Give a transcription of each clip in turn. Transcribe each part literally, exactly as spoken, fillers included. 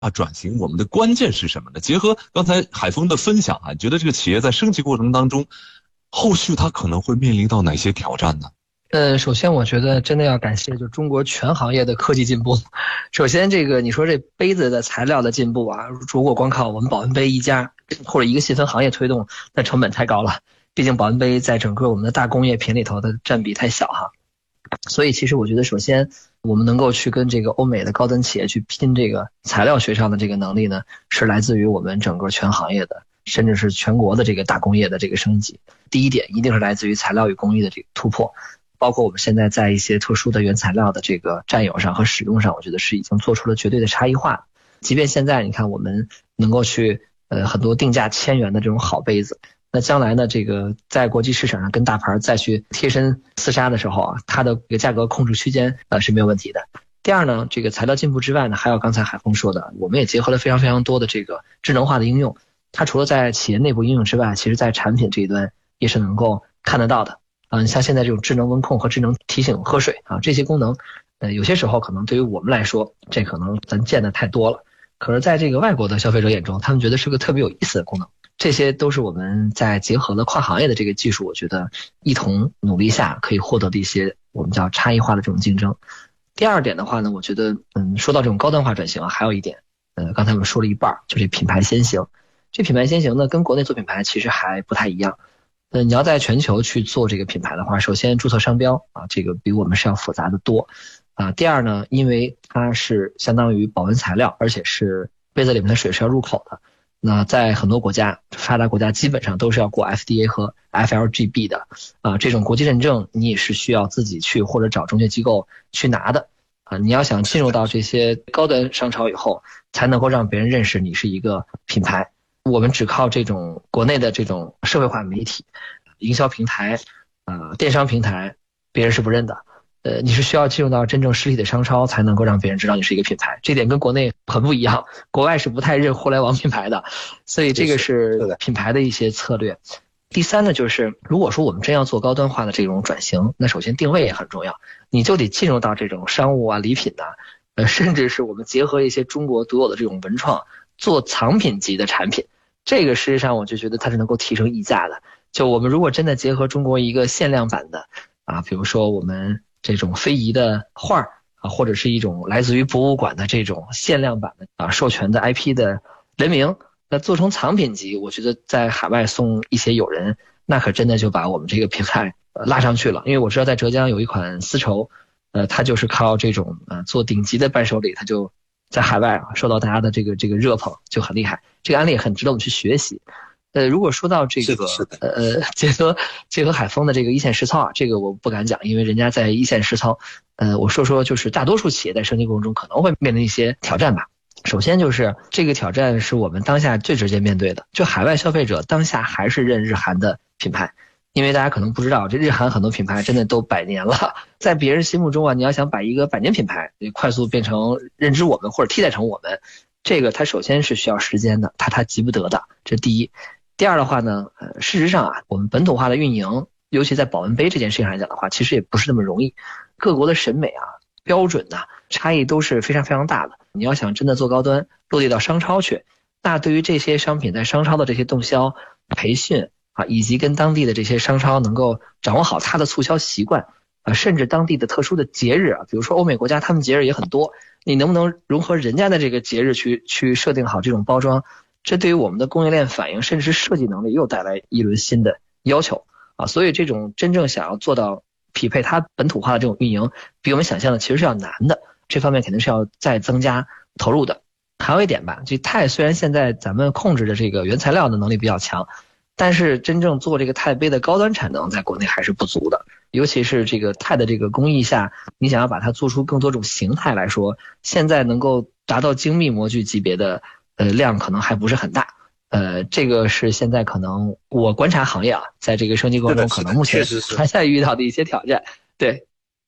转型，我们的关键是什么呢？结合刚才海峰的分享啊，觉得这个企业在升级过程当中，后续它可能会面临到哪些挑战呢？ 呃，首先我觉得真的要感谢就中国全行业的科技进步。首先这个你说这杯子的材料的进步啊，如果光靠我们保温杯一家或者一个细分行业推动，那成本太高了。毕竟保温杯在整个我们的大工业品里头的占比太小哈。所以其实我觉得首先我们能够去跟这个欧美的高端企业去拼这个材料学上的这个能力呢，是来自于我们整个全行业的甚至是全国的这个大工业的这个升级。第一点一定是来自于材料与工艺的这个突破，包括我们现在在一些特殊的原材料的这个占有上和使用上，我觉得是已经做出了绝对的差异化。即便现在你看我们能够去呃很多定价千元的这种好杯子，那将来呢，这个在国际市场上跟大牌再去贴身厮杀的时候啊，它的这个价格控制区间呃是没有问题的。第二呢，这个材料进步之外呢，还有刚才海峰说的，我们也结合了非常非常多的这个智能化的应用。它除了在企业内部应用之外，其实在产品这一端也是能够看得到的。嗯、呃，像现在这种智能温控和智能提醒喝水啊，这些功能，呃，有些时候可能对于我们来说，这可能咱见的太多了。可是在这个外国的消费者眼中，他们觉得是个特别有意思的功能。这些都是我们在结合了跨行业的这个技术，我觉得一同努力下可以获得的一些我们叫差异化的这种竞争。第二点的话呢，我觉得嗯，说到这种高端化转型啊，还有一点，呃，刚才我们说了一半，就是品牌先行。这品牌先行呢，跟国内做品牌其实还不太一样。呃，你要在全球去做这个品牌的话，首先注册商标啊，这个比我们是要复杂的多啊。第二呢，因为它是相当于保温材料，而且是杯子里面的水是要入口的。那在很多国家，发达国家基本上都是要过 F D A 和 F L G B 的啊，这种国际认证你也是需要自己去或者找中介机构去拿的啊。你要想进入到这些高端商超以后，才能够让别人认识你是一个品牌。我们只靠这种国内的这种社会化媒体、营销平台、呃电商平台，别人是不认的。呃，你是需要进入到真正实体的商超才能够让别人知道你是一个品牌，这点跟国内很不一样，国外是不太认互联网品牌的，所以这个是品牌的一些策略。第三呢，就是如果说我们真要做高端化的这种转型，那首先定位也很重要，你就得进入到这种商务啊、礼品啊，呃，甚至是我们结合一些中国独有的这种文创，做藏品级的产品，这个事实上我就觉得它是能够提升溢价的。就我们如果真的结合中国一个限量版的啊，比如说我们这种非遗的画啊，或者是一种来自于博物馆的这种限量版的啊授权的 I P 的人名，那做成藏品集，我觉得在海外送一些友人，那可真的就把我们这个品牌呃拉上去了。因为我知道在浙江有一款丝绸，呃，它就是靠这种呃做顶级的伴手礼，它就在海外啊受到大家的这个这个热捧，就很厉害。这个案例很值得我们去学习。呃，如果说到这个呃结合结合海峰的这个一线实操啊，这个我不敢讲，因为人家在一线实操。呃，我说说就是大多数企业在升级过程中可能会面临一些挑战吧。首先就是这个挑战是我们当下最直接面对的，就海外消费者当下还是认日韩的品牌，因为大家可能不知道，这日韩很多品牌真的都百年了，在别人心目中啊，你要想把一个百年品牌快速变成认知我们或者替代成我们，这个它首先是需要时间的，它它急不得的，这第一。第二的话呢，呃，事实上啊，我们本土化的运营，尤其在保温杯这件事情上来讲的话，其实也不是那么容易。各国的审美啊、标准呐、啊，差异都是非常非常大的。你要想真的做高端，落地到商超去，那对于这些商品在商超的这些动销、培训啊，以及跟当地的这些商超能够掌握好它的促销习惯啊，甚至当地的特殊的节日啊，比如说欧美国家他们节日也很多，你能不能融合人家的这个节日去去设定好这种包装？这对于我们的供应链反应甚至是设计能力又带来一轮新的要求啊，所以这种真正想要做到匹配它本土化的这种运营，比我们想象的其实是要难的，这方面肯定是要再增加投入的。还有一点吧，这钛虽然现在咱们控制的这个原材料的能力比较强，但是真正做这个钛杯的高端产能在国内还是不足的，尤其是这个钛的这个工艺下，你想要把它做出更多种形态来说，现在能够达到精密模具级别的呃，量可能还不是很大，呃，这个是现在可能我观察行业啊，在这个升级过程中，可能目前还在遇到的一些挑战。对。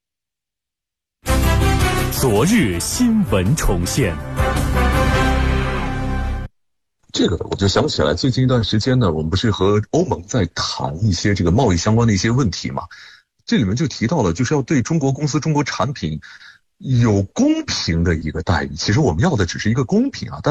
昨日新闻重现。 这个我就想起来，最近一段时间呢，我们不是和欧盟在谈一些这个贸易相关的一些问题嘛？这里面就提到了，就是要对中国公司、中国产品有公平的一个待遇。其实我们要的只是一个公平啊，但